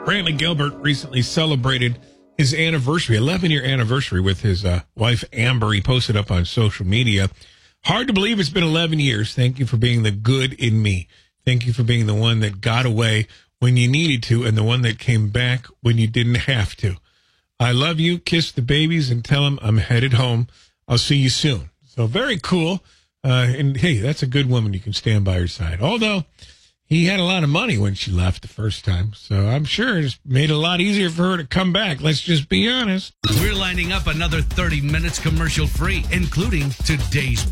Brantley Gilbert recently celebrated his anniversary, 11-year anniversary with his wife, Amber. He posted up on social media. Hard to believe it's been 11 years. Thank you for being the good in me. Thank you for being the one that got away when you needed to and the one that came back when you didn't have to. I love you. Kiss the babies and tell them I'm headed home. I'll see you soon. So very cool. And, hey, that's a good woman. You can stand by her side. Although he had a lot of money when she left the first time. So I'm sure it's made it a lot easier for her to come back. Let's just be honest. We're lining up another 30 minutes commercial free, including today's